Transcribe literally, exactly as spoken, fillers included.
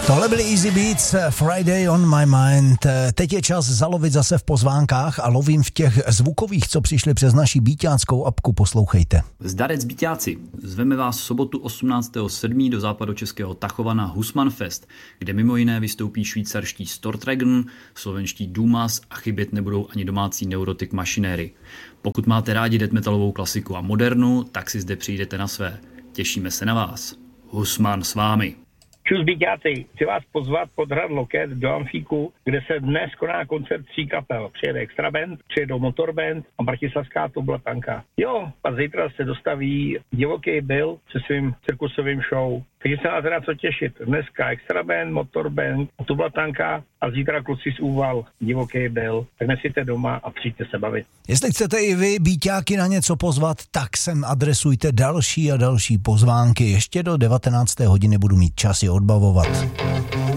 Tohle byly Easy Beats, Friday on my mind. Teď je čas zalovit zase v pozvánkách a lovím v těch zvukových, co přišli přes naši beaťáckou apku. Poslouchejte. Zdarec beaťáci, zveme vás v sobotu osmnáctého sedmého do západočeského Tachova na Husman Fest, kde mimo jiné vystoupí švýcarští Stortragon, slovenští Dumas a chybět nebudou ani domácí Neurotic Machinery. Pokud máte rádi death metalovou klasiku a modernu, tak si zde přijdete na své. Těšíme se na vás. Husman s vámi. Čus beaťáci, chci vás pozvat pod hrad Loket do Amfíku, kde se dnes koná koncert tří kapel. Přijede Extra Band, přijede Motorband a bratislavská Tublatanka. Jo, a zítra se dostaví Divoký Bill se svým cirkusovým show. Takže se nás teda co těšit. Dneska Extra Band, Motorband, Tublatanka a zítra kluci z Úval, Divoký Bill. Tak nesíte doma a přijďte se bavit. Jestli chcete i vy beaťáky na něco pozvat, tak sem adresujte další a další pozvánky. Ještě do devatenácté hodiny budu mít čas je odbavovat.